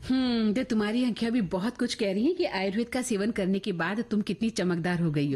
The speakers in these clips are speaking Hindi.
तो तुम्हारी आंखें भी बहुत कुछ कह रही हैं कि आयुर्वेद का सेवन करने के बाद तुम कितनी चमकदार हो गई हो।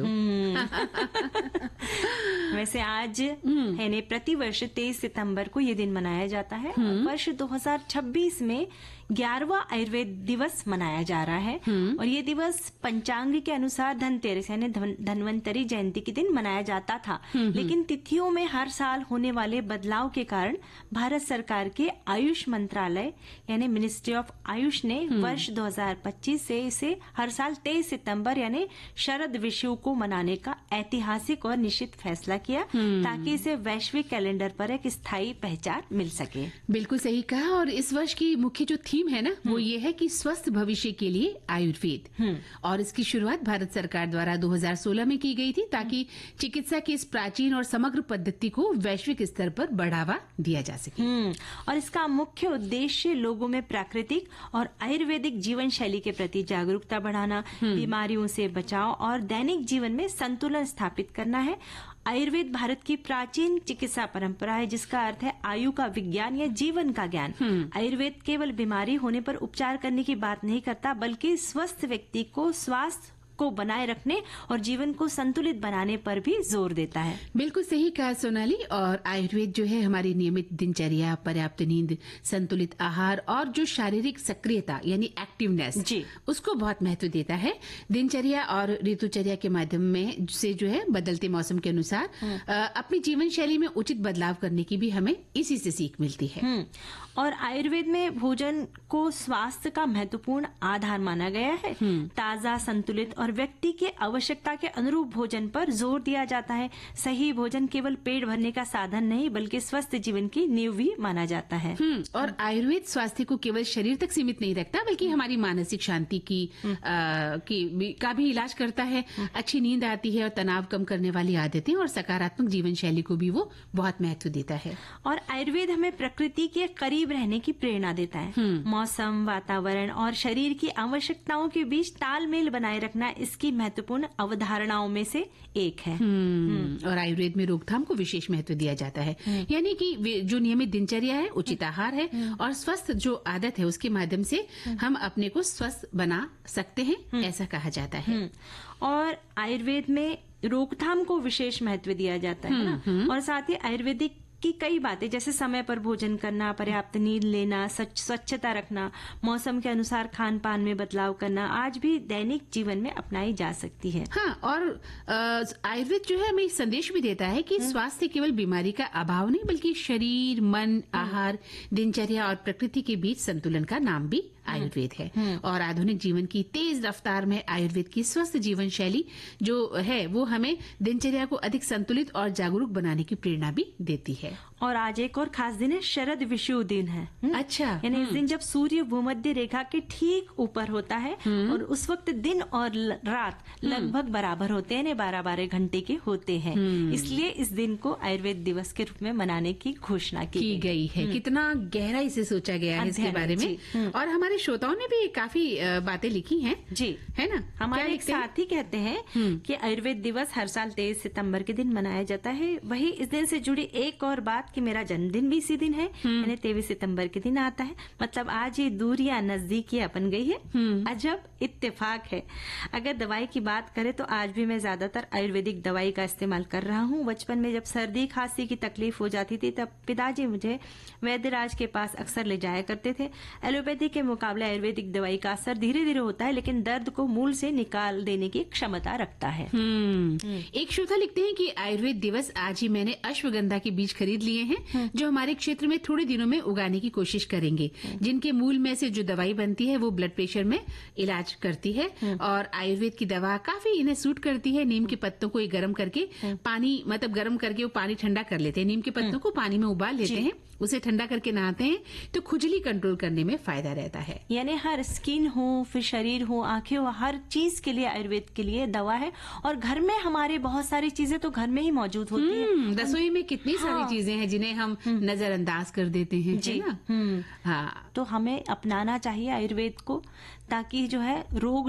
वैसे आज है प्रतिवर्ष 23 सितंबर को ये दिन मनाया जाता है। वर्ष 2026 में 11वां आयुर्वेद दिवस मनाया जा रहा है और ये दिवस पंचांग के अनुसार धनतेरस यानी धन्वंतरी जयंती के दिन मनाया जाता था। लेकिन तिथियों में हर साल होने वाले बदलाव के कारण भारत सरकार के आयुष मंत्रालय यानी मिनिस्ट्री ऑफ आयुष ने वर्ष 2025 से इसे हर साल 23 सितंबर यानी शरद विषु को मनाने का ऐतिहासिक और निश्चित फैसला किया ताकि इसे वैश्विक कैलेंडर पर एक स्थायी पहचान मिल सके। बिल्कुल सही कहा। और इस वर्ष की मुख्य जो थीम है ना वो ये है कि स्वस्थ भविष्य के लिए आयुर्वेद, और इसकी शुरुआत भारत सरकार द्वारा 2016 में की गई थी ताकि चिकित्सा की इस प्राचीन और समग्र पद्धति को वैश्विक स्तर पर बढ़ावा दिया जा सके। और इसका मुख्य उद्देश्य लोगों में प्राकृतिक और आयुर्वेदिक जीवन शैली के प्रति जागरूकता बढ़ाना, बीमारियों से बचाव और दैनिक जीवन में संतुलन स्थापित करना है। आयुर्वेद भारत की प्राचीन चिकित्सा परंपरा है जिसका अर्थ है आयु का विज्ञान या जीवन का ज्ञान। आयुर्वेद केवल बीमारी होने पर उपचार करने की बात नहीं करता बल्कि स्वस्थ व्यक्ति को स्वास्थ्य को बनाए रखने और जीवन को संतुलित बनाने पर भी जोर देता है। बिल्कुल सही कहा सोनाली। और आयुर्वेद जो है हमारी नियमित दिनचर्या, पर्याप्त नींद, संतुलित आहार और जो शारीरिक सक्रियता यानी एक्टिवनेस उसको बहुत महत्व देता है। दिनचर्या और ऋतुचर्या के माध्यम में से जो है बदलते मौसम के अनुसार अपनी जीवन शैली में उचित बदलाव करने की भी हमें इसी से सीख मिलती है। और आयुर्वेद में भोजन को स्वास्थ्य का महत्वपूर्ण आधार माना गया है। ताजा, संतुलित और व्यक्ति के आवश्यकता के अनुरूप भोजन पर जोर दिया जाता है। सही भोजन केवल पेट भरने का साधन नहीं बल्कि स्वस्थ जीवन की नींव भी माना जाता है। और आयुर्वेद स्वास्थ्य को केवल शरीर तक सीमित नहीं रखता बल्कि हमारी मानसिक शांति का भी इलाज करता है। अच्छी नींद आती है और तनाव कम करने वाली आदतें और सकारात्मक जीवन शैली को भी वो बहुत महत्व देता है। और आयुर्वेद हमें प्रकृति के करीब रहने की प्रेरणा देता है। मौसम, वातावरण और शरीर की आवश्यकताओं के बीच तालमेल बनाए रखना इसकी महत्वपूर्ण अवधारणाओं में से एक है। और आयुर्वेद में रोकथाम को विशेष महत्व दिया जाता है। यानी कि जो नियमित दिनचर्या है, उचित आहार है और स्वस्थ जो आदत है उसके माध्यम से हम अपने को स्वस्थ बना सकते हैं, ऐसा कहा जाता है। और आयुर्वेद में रोकथाम को विशेष महत्व दिया जाता है ना। और साथ ही आयुर्वेदिक की कई बातें जैसे समय पर भोजन करना, पर्याप्त नींद लेना, स्वच्छता रखना, मौसम के अनुसार खान पान में बदलाव करना आज भी दैनिक जीवन में अपनाई जा सकती है। हाँ, और आयुर्वेद जो है हमें संदेश भी देता है कि स्वास्थ्य केवल बीमारी का अभाव नहीं बल्कि शरीर, मन, आहार, दिनचर्या और प्रकृति के बीच संतुलन का नाम भी आयुर्वेद है। और आधुनिक जीवन की तेज रफ्तार में आयुर्वेद की स्वस्थ जीवन शैली जो है वो हमें दिनचर्या को अधिक संतुलित और जागरूक बनाने की प्रेरणा भी देती है। और आज एक और खास दिन है, शरद विषु दिन है। अच्छा। यानी इस दिन जब सूर्य भूमध्य रेखा के ठीक ऊपर होता है और उस वक्त दिन और रात लगभग बराबर होते हैं, 12-12 घंटे के होते हैं। इसलिए इस दिन को आयुर्वेद दिवस के रूप में मनाने की घोषणा की गई है। कितना गहराई से सोचा गया है इसके बारे में। और हमारे श्रोताओं ने भी काफी बातें लिखी हैं जी, है ना। हमारे एक साथी कहते हैं कि आयुर्वेद दिवस हर साल 23 सितंबर के दिन मनाया जाता है। वही इस दिन से जुड़ी एक और बात कि मेरा जन्मदिन भी इसी दिन है, यानी 23 सितंबर के दिन आता है। मतलब आज ये दूरियां नजदीकियां बन गई है। अजब इत्तेफाक है। अगर दवाई की बात करें तो आज भी मैं ज्यादातर आयुर्वेदिक दवाई का इस्तेमाल कर रहा हूँ। बचपन में जब सर्दी खांसी की तकलीफ हो जाती थी तब पिताजी मुझे वैद्यराज के पास अक्सर ले जाया करते थे। एलोपैथी के मुकाबले आयुर्वेदिक दवाई का असर धीरे धीरे होता है लेकिन दर्द को मूल से निकाल देने की क्षमता रखता है। एक श्रोता लिखते हैं कि आयुर्वेद दिवस आज ही मैंने अश्वगंधा के बीज खरीद लिए हैं जो हमारे क्षेत्र में थोड़े दिनों में उगाने की कोशिश करेंगे, जिनके मूल में से जो दवाई बनती है वो ब्लड प्रेशर में इलाज करती है और आयुर्वेद की दवा काफी इन्हें सूट करती है। नीम के पत्तों को गर्म करके पानी मतलब गर्म करके वो पानी ठंडा कर लेते हैं। नीम के पत्तों को पानी में उबाल लेते हैं, उसे ठंडा करके नहाते हैं तो खुजली कंट्रोल करने में फायदा रहता है। यानी हर स्किन हो, फिर शरीर हो, आंखें हो, हर चीज के लिए आयुर्वेद के लिए दवा है। और घर में हमारे बहुत सारी चीजें तो घर में ही मौजूद होती है। रसोई में कितनी सारी चीजें हैं जिन्हें हम नजरअंदाज कर देते हैं, जी ना। हाँ, तो हमें अपनाना चाहिए आयुर्वेद को ताकि जो है रोग जो है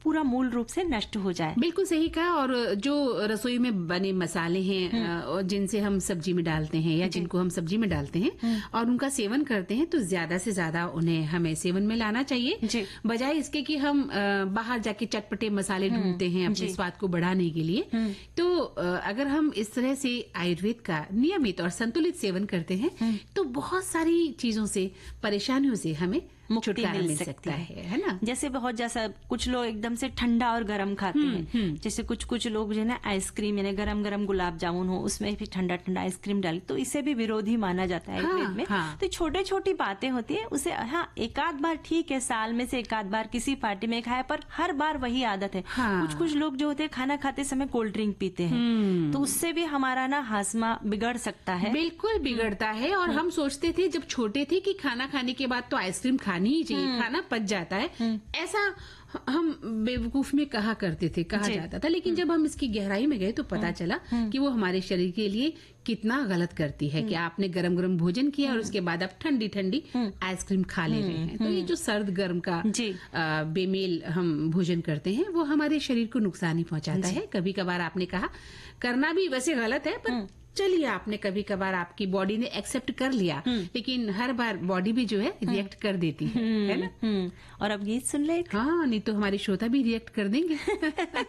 पूरा मूल रूप से नष्ट हो जाए। बिल्कुल सही कहा। और जो रसोई में बने मसाले हैं और जिनसे हम सब्जी में डालते हैं या जिनको हम सब्जी में डालते हैं और उनका सेवन करते हैं, तो ज्यादा से ज्यादा उन्हें हमें सेवन में लाना चाहिए, बजाय इसके कि हम बाहर जाके चटपटे मसाले ढूंढते हैं अपने स्वाद को बढ़ाने के लिए। तो अगर हम इस तरह से आयुर्वेद का नियमित और संतुलित सेवन करते हैं तो बहुत सारी चीजों से, परेशानियों से हमें मुक्ति मिल सकती है ना। जैसे जैसा कुछ लोग एकदम से ठंडा और गरम खाते हैं, जैसे कुछ लोग जो है ना आइसक्रीम यानी गरम गरम गुलाब जामुन हो उसमें भी ठंडा ठंडा आइसक्रीम डाल, तो इसे भी विरोधी माना जाता है आयुर्वेद में। तो छोटे छोटी बातें होती है, उसे एक आध बार ठीक है, साल में से एक आध बार किसी पार्टी में खाया, पर हर बार वही आदत है। कुछ लोग जो होते हैं खाना खाते समय कोल्ड ड्रिंक पीते हैं, तो उससे भी हमारा ना हाजमा बिगड़ सकता है। बिल्कुल बिगड़ता है। और हम सोचते थे जब छोटे थे कि खाना खाने के बाद तो आइसक्रीम खानी ही चाहिए, खाना पच जाता है, ऐसा हम बेवकूफ में कहा जाता था। लेकिन जब हम इसकी गहराई में गए तो पता चला कि वो हमारे शरीर के लिए कितना गलत करती है कि आपने गरम गरम भोजन किया और उसके बाद आप ठंडी ठंडी आइसक्रीम खा ले रहे हैं। तो ये जो सर्द गर्म का बेमेल हम भोजन करते हैं वो हमारे शरीर को नुकसान ही पहुंचाता है। कभी कभार आपने कहा करना भी वैसे गलत है, पर चलिए आपने कभी कभार आपकी बॉडी ने एक्सेप्ट कर लिया, लेकिन हर बार बॉडी भी जो है रिएक्ट कर देती है ना। और अब गीत सुन ले। हाँ, नहीं तो हमारे श्रोता भी रिएक्ट कर देंगे।